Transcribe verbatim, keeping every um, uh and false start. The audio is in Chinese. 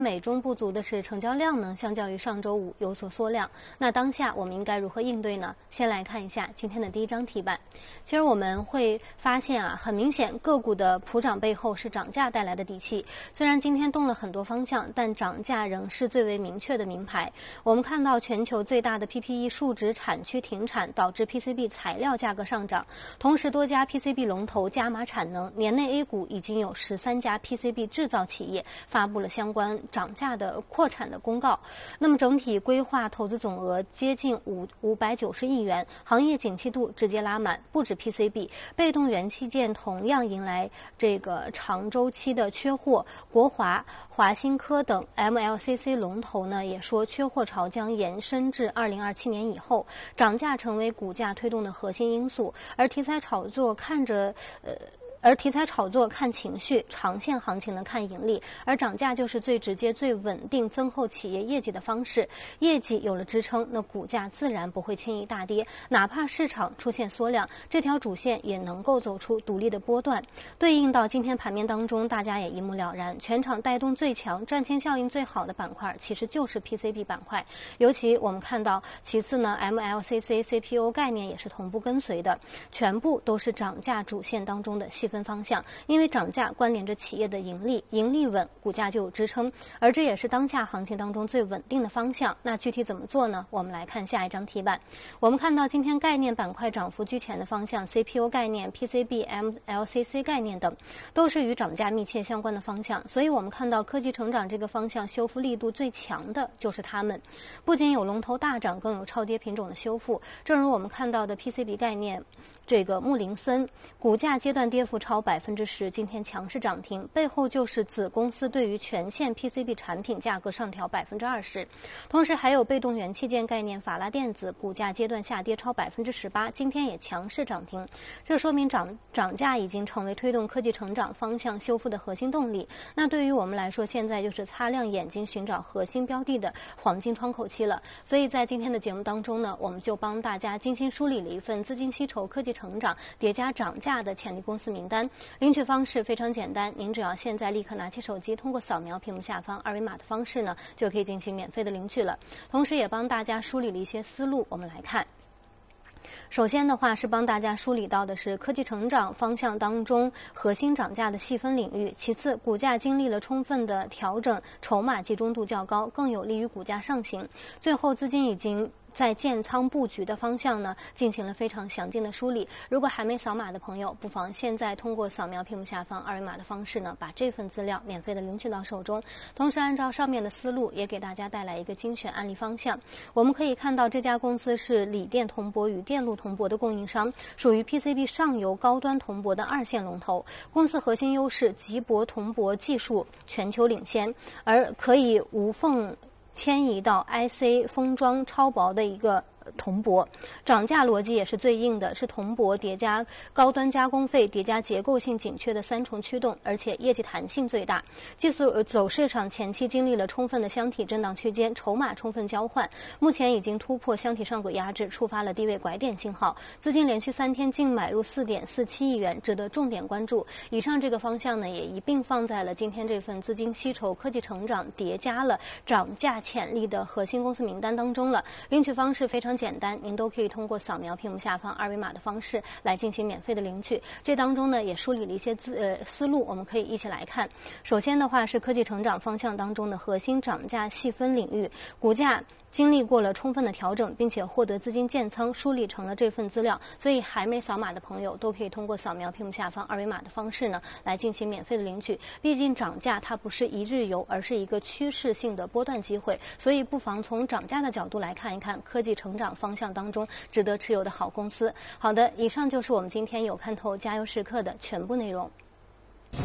美中不足的是，成交量呢，相较于上周五有所缩量。那当下我们应该如何应对呢？先来看一下今天的第一张题板。其实我们会发现啊，很明显个股的普涨背后是涨价带来的底气。虽然今天动了很多方向，但涨价仍是最为明确的名牌。我们看到全球最大的 P P E 树脂产区停产，导致 P C B 材料价格上涨。同时，多家 P C B 龙头加码产能，年内 A 股已经有十三家 P C B 制造企业发布了相关涨价的扩产的公告。那么整体规划投资总额接近五五百九十亿元，行业景气度直接拉满。不止 P C B， 被动元器件同样迎来这个长周期的缺货。国华、华新科等 M L C C 龙头呢也说，缺货潮将延伸至二零二七年以后，涨价成为股价推动的核心因素。而题材炒作看着呃。而题材炒作看情绪，长线行情呢看盈利，而涨价就是最直接、最稳定增厚企业业绩的方式。业绩有了支撑，那股价自然不会轻易大跌，哪怕市场出现缩量，这条主线也能够走出独立的波段。对应到今天盘面当中，大家也一目了然，全场带动最强、赚钱效应最好的板块其实就是 P C B 板块。尤其我们看到，其次呢 M L C C、C P U 概念也是同步跟随的，全部都是涨价主线当中的细分方向，因为涨价关联着企业的盈利，盈利稳，股价就有支撑，而这也是当下行情当中最稳定的方向。那具体怎么做呢？我们来看下一张题板。我们看到今天概念板块涨幅居前的方向 ，C P U 概念、P C B、M L C C 概念等，都是与涨价密切相关的方向。所以我们看到科技成长这个方向修复力度最强的就是它们，不仅有龙头大涨，更有超跌品种的修复。正如我们看到的 P C B 概念。这个穆林森股价阶段跌幅超百分之十，今天强势涨停，背后就是子公司对于全线 P C B 产品价格上调百分之二十。同时还有被动元器件概念法拉电子股价阶段下跌超百分之十八，今天也强势涨停。这说明涨涨价已经成为推动科技成长方向修复的核心动力。那对于我们来说，现在就是擦亮眼睛寻找核心标的的黄金窗口期了。所以在今天的节目当中呢，我们就帮大家精心梳理了一份资金吸筹科技成长叠加涨价的潜力公司名单。领取方式非常简单，您只要现在立刻拿起手机，通过扫描屏幕下方二维码的方式呢，就可以进行免费的领取了。同时也帮大家梳理了一些思路，我们来看。首先的话是帮大家梳理到的是科技成长方向当中核心涨价的细分领域，其次股价经历了充分的调整，筹码集中度较高，更有利于股价上行。最后资金已经在建仓布局的方向呢，进行了非常详尽的梳理。如果还没扫码的朋友，不妨现在通过扫描屏幕下方二维码的方式呢，把这份资料免费的领取到手中。同时按照上面的思路，也给大家带来一个精选案例方向。我们可以看到这家公司是锂电铜箔与电路铜箔的供应商，属于 P C B 上游高端铜箔的二线龙头。公司核心优势极薄铜箔技术全球领先，而可以无缝迁移到 I C 封装超薄的一个铜箔。涨价逻辑也是最硬的，是铜箔叠加高端加工费叠加结构性紧缺的三重驱动，而且业绩弹性最大。技术走市场前期经历了充分的箱体震荡区间，筹码充分交换，目前已经突破箱体上轨压制，触发了低位拐点信号。资金连续三天净买入 四点四七亿元，值得重点关注。以上这个方向呢，也一并放在了今天这份资金吸筹科技成长叠加了涨价潜力的核心公司名单当中了。领取方式非常简单，您都可以通过扫描屏幕下方二维码的方式来进行免费的领取。这当中呢，也梳理了一些资呃思路，我们可以一起来看。首先的话是科技成长方向当中的核心涨价细分领域，股价经历过了充分的调整，并且获得资金建仓，梳理成了这份资料。所以还没扫码的朋友，都可以通过扫描屏幕下方二维码的方式呢，来进行免费的领取。毕竟涨价它不是一日游，而是一个趋势性的波段机会，所以不妨从涨价的角度来看一看科技成长方向当中值得持有的好公司。好的，以上就是我们今天有看透加油时刻的全部内容。